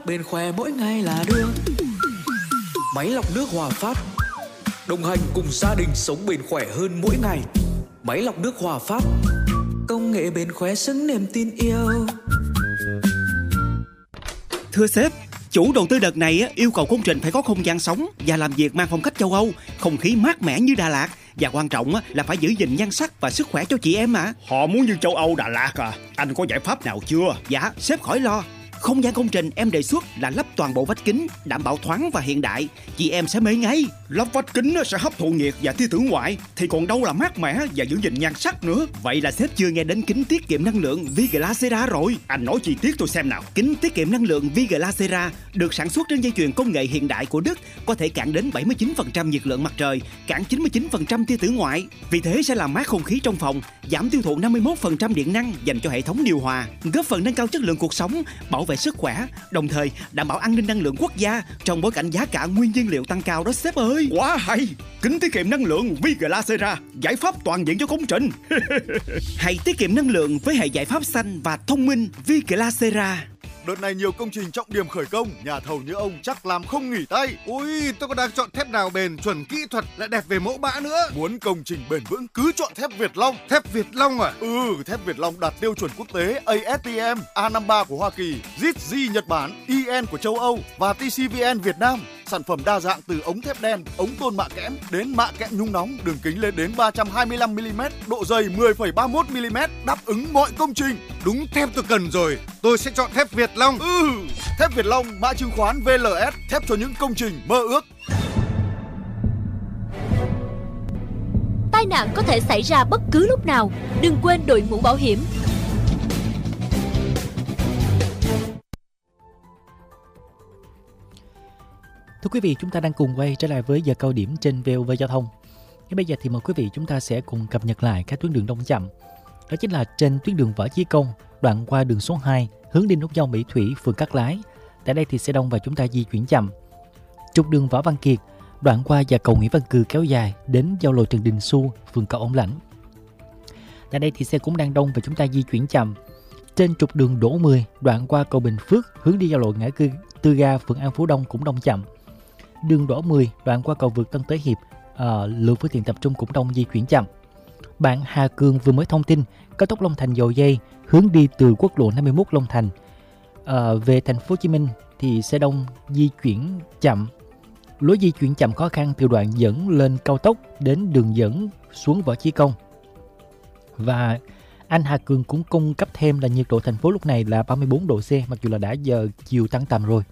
bền khỏe mỗi ngày là được. Máy lọc nước Hòa Phát, đồng hành cùng gia đình sống bền khỏe hơn mỗi ngày. Máy lọc nước Hòa Phát, công nghệ bền khỏe xứng niềm tin yêu. Thưa sếp, chủ đầu tư đợt này yêu cầu công trình phải có không gian sống và làm việc mang phong cách châu Âu, không khí mát mẻ như Đà Lạt. Và quan trọng là phải giữ gìn nhan sắc và sức khỏe cho chị em mà. Họ muốn như châu Âu Đà Lạt à? Anh có giải pháp nào chưa? Dạ, sếp khỏi lo. Không gian công trình em đề xuất là lắp toàn bộ vách kính, đảm bảo thoáng và hiện đại. Chị em sẽ mê ngay. Lắp vách kính sẽ hấp thụ nhiệt và tia tử ngoại, thì còn đâu là mát mẻ và giữ gìn nhan sắc nữa. Vậy là sếp chưa nghe đến kính tiết kiệm năng lượng Viglacera rồi. Anh nói chi tiết tôi xem nào. Kính tiết kiệm năng lượng Viglacera được sản xuất trên dây chuyền công nghệ hiện đại của Đức, có thể cản đến 79% nhiệt lượng mặt trời, cản 99% tia tử ngoại. Vì thế sẽ làm mát không khí trong phòng, giảm tiêu thụ 51% điện năng dành cho hệ thống điều hòa, góp phần nâng cao chất lượng cuộc sống, bảo vệ sức khỏe, đồng thời đảm bảo an ninh năng lượng quốc gia trong bối cảnh giá cả nguyên nhiên liệu tăng cao đó sếp ơi. Quá hay, kính tiết kiệm năng lượng Viglacera, giải pháp toàn diện cho công trình. Hãy tiết kiệm năng lượng với hệ giải pháp xanh và thông minh Viglacera. Đợt này nhiều công trình trọng điểm khởi công, nhà thầu như ông chắc làm không nghỉ tay. Ui, tôi còn đang chọn thép nào bền, chuẩn kỹ thuật, lại đẹp về mẫu mã nữa. Muốn công trình bền vững cứ chọn thép Việt Long. Thép Việt Long à? Thép Việt Long đạt tiêu chuẩn quốc tế ASTM, A53 của Hoa Kỳ, JITG Nhật Bản, EN của châu Âu và TCVN Việt Nam. Sản phẩm đa dạng từ ống thép đen, ống tôn mạ kẽm đến mạ kẽm nhung nóng, đường kính lên đến 325mm, độ dày 10,31mm, đáp ứng mọi công trình. Đúng thép tôi cần rồi, tôi sẽ chọn thép Việt Long. Thép Việt Long, mã chứng khoán VLS, thép cho những công trình mơ ước. Tai nạn có thể xảy ra bất cứ lúc nào, đừng quên đội mũ bảo hiểm. Thưa quý vị, chúng ta đang cùng quay trở lại với giờ cao điểm trên VOV Giao thông. Ngay bây giờ thì mời quý vị chúng ta sẽ cùng cập nhật lại các tuyến đường đông chậm. Đó chính là trên tuyến đường Võ Chí Công, đoạn qua đường số 2, hướng đi nút giao Mỹ Thủy, phường Cát Lái. Tại đây thì xe đông và chúng ta di chuyển chậm. Trục đường Võ Văn Kiệt, đoạn qua và cầu Nguyễn Văn Cừ kéo dài đến giao lộ Trần Đình Xu, phường Cầu Ông Lãnh. Tại đây thì xe cũng đang đông và chúng ta di chuyển chậm. Trên trục đường Đỗ 10, đoạn qua cầu Bình Phước, hướng đi giao lộ ngã tư ga, phường An Phú Đông cũng đông chậm. Đường Đỗ 10, đoạn qua cầu vượt Tân Tế Hiệp, lượng phương tiện tập trung cũng đông, di chuyển chậm. Bạn Hà Cường vừa mới thông tin cao tốc Long Thành Dầu Dây hướng đi từ quốc lộ 51 Long Thành về thành phố Hồ Chí Minh thì xe đông di chuyển chậm. Lối di chuyển chậm khó khăn từ đoạn dẫn lên cao tốc đến đường dẫn xuống Võ Chí Công. Và anh Hà Cường cũng cung cấp thêm là nhiệt độ thành phố lúc này là 34 độ C, mặc dù là đã giờ chiều tăng tầm rồi.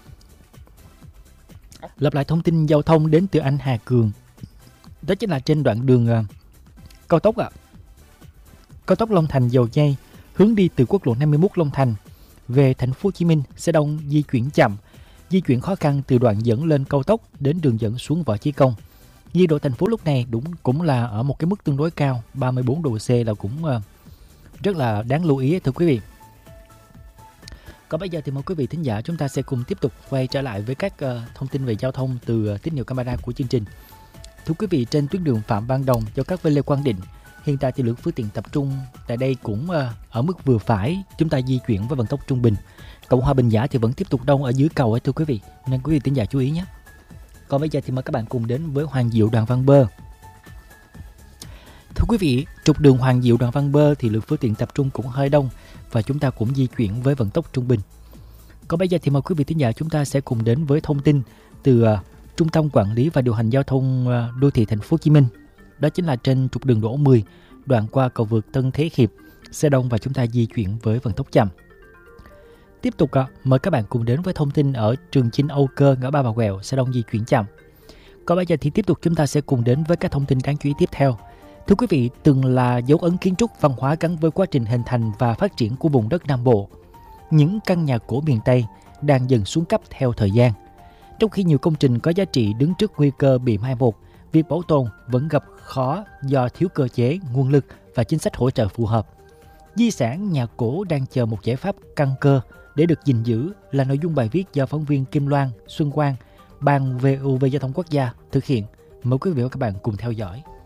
Lặp lại thông tin giao thông đến từ anh Hà Cường. Đó chính là trên đoạn đường cao tốc cao tốc Long Thành Dầu Dây hướng đi từ quốc lộ 51 Long Thành về thành phố Hồ Chí Minh, xe đông di chuyển chậm, di chuyển khó khăn từ đoạn dẫn lên cao tốc đến đường dẫn xuống Võ Chí Công. Nhiệt độ thành phố lúc này cũng là ở một cái mức tương đối cao, 34 độ C là cũng rất là đáng lưu ý thưa quý vị. Còn bây giờ thì mời quý vị thính giả chúng ta sẽ cùng tiếp tục quay trở lại với các thông tin về giao thông từ tín hiệu camera của chương trình. Thưa quý vị, trên tuyến đường Phạm Văn Đồng cho các Lê Quang Định, hiện tại thì lượng phương tiện tập trung tại đây cũng ở mức vừa phải, chúng ta di chuyển với vận tốc trung bình. Cầu Hòa Bình Giả thì vẫn tiếp tục đông ở dưới cầu thưa quý vị, nên quý vị thính giả chú ý nhé. Còn bây giờ thì mời các bạn cùng đến với Hoàng Diệu Đoàn Văn Bơ. Thưa quý vị, trục đường Hoàng Diệu Đoàn Văn Bơ thì lượng phương tiện tập trung cũng hơi đông và chúng ta cũng di chuyển với vận tốc trung bình. Còn bây giờ thì mời quý vị thính giả chúng ta sẽ cùng đến với thông tin từ Trung tâm Quản lý và Điều hành Giao thông Đô thị Thành phố Hồ Chí Minh. Đó chính là trên trục đường Đỗ 10, đoạn qua cầu vượt Tân Thế Hiệp, xe đông và chúng ta di chuyển với vận tốc chậm. Tiếp tục mời các bạn cùng đến với thông tin ở Trường Chinh Âu Cơ, ngã ba Bà Quẹo, xe đông di chuyển chậm. Còn bây giờ thì tiếp tục chúng ta sẽ cùng đến với các thông tin đáng chú ý tiếp theo. Thưa quý vị, từng là dấu ấn kiến trúc văn hóa gắn với quá trình hình thành và phát triển của vùng đất Nam Bộ, những căn nhà cổ miền Tây đang dần xuống cấp theo thời gian. Trong khi nhiều công trình có giá trị đứng trước nguy cơ bị mai một, việc bảo tồn vẫn gặp khó do thiếu cơ chế, nguồn lực và chính sách hỗ trợ phù hợp. Di sản nhà cổ đang chờ một giải pháp căn cơ để được gìn giữ là nội dung bài viết do phóng viên Kim Loan, Xuân Quang, Ban VOV Giao thông Quốc gia thực hiện. Mời quý vị và các bạn cùng theo dõi.